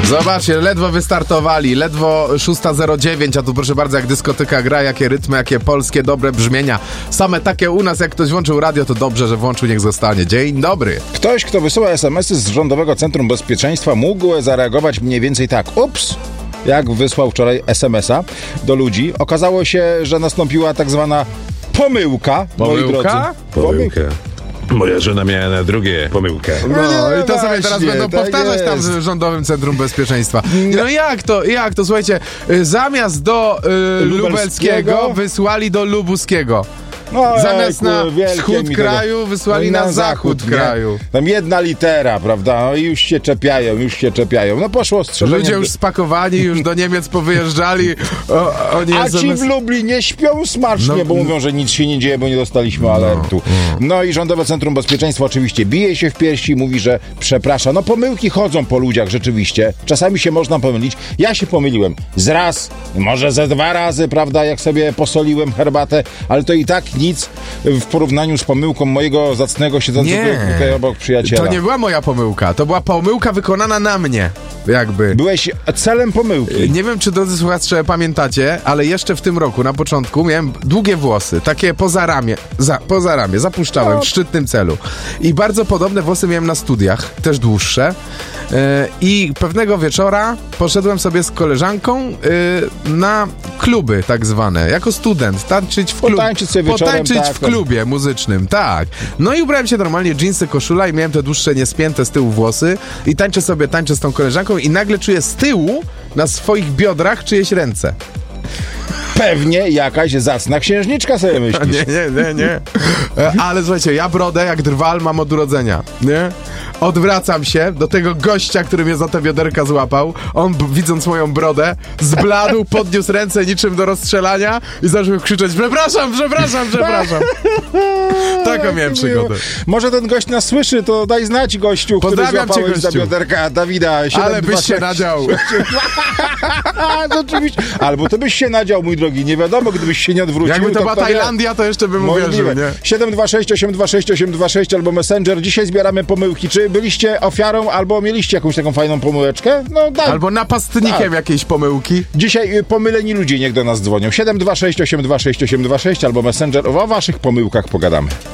Zobaczcie, ledwo wystartowali, ledwo 6:09, a tu proszę bardzo, jak dyskoteka gra, jakie rytmy, jakie polskie dobre brzmienia. Same takie u nas, jak ktoś włączył radio, to dobrze, że włączył, niech zostanie. Dzień dobry. Ktoś, kto wysyła SMS-y z Rządowego Centrum Bezpieczeństwa, mógł zareagować mniej więcej tak. Ups! Jak wysłał wczoraj SMS-a do ludzi. Okazało się, że nastąpiła tak zwana pomyłka. Moi drodzy. Pomyłka. Moja żona miała na drugie pomyłkę. No i to sobie teraz właśnie, będą tak powtarzać tam jest. w Rządowym Centrum Bezpieczeństwa. No jak to, słuchajcie, zamiast do lubelskiego wysłali do lubuskiego. No, Zamiast na wielkie wschód mi kraju tego. wysłali na zachód nie? kraju. Tam jedna litera, prawda? No i już się czepiają. No poszło strzelenie. Ludzie już spakowani, już do Niemiec powyjeżdżali. Oni A ci w Lublinie śpią smacznie, bo mówią, że nic się nie dzieje, bo nie dostaliśmy alertu. No i Rządowe Centrum Bezpieczeństwa oczywiście bije się w piersi i mówi, że przepraszam. No pomyłki chodzą po ludziach rzeczywiście. Czasami się można pomylić. Ja się pomyliłem z raz, może ze 2 razy, prawda, jak sobie posoliłem herbatę, ale to i tak nic w porównaniu z pomyłką mojego zacnego siedzącego tutaj obok przyjaciela. To nie była moja pomyłka, to była pomyłka wykonana na mnie, jakby. Byłeś celem pomyłki. Nie wiem, czy drodzy słuchacze pamiętacie, ale jeszcze w tym roku, na początku, miałem długie włosy, takie poza ramię, zapuszczałem w szczytnym celu. I bardzo podobne włosy miałem na studiach, też dłuższe. I pewnego wieczora poszedłem sobie z koleżanką na kluby tak zwane, jako student, tańczyć w klubie. Potańczyć w klubie muzycznym, tak. No i ubrałem się normalnie, dżinsy, koszula i miałem te dłuższe, niespięte z tyłu włosy i tańczę z tą koleżanką i nagle czuję z tyłu na swoich biodrach czyjeś ręce. Pewnie jakaś zacna księżniczka sobie myślisz. Nie. Ale słuchajcie, ja brodę jak drwal mam od urodzenia, nie? Odwracam się do tego gościa, który mnie za te bioderka złapał. On, widząc moją brodę, zbladł, podniósł ręce niczym do rozstrzelania i zaczął krzyczeć: przepraszam. Taką miałem przygodę. Może ten gość nas słyszy, to daj znać, gościu, który Pozdrawiam cię, złapałeś za gościu. bioderka Dawida. Ale byś się nadział. Oczywiście. Albo ty byś się nadział, mój drogi. Nie wiadomo, gdybyś się nie odwrócił. Jakby to była kto wie. Tajlandia, to jeszcze bym uwierzył, nie? 726 826 826 albo Messenger. Dzisiaj zbieramy pomyłki. Czy byliście ofiarą albo mieliście jakąś taką fajną pomyłeczkę? No daj. Albo napastnikiem jakiejś pomyłki. Dzisiaj pomyleni ludzie niech do nas dzwonią. 726 826 826 albo Messenger. O waszych pomyłkach pogadamy.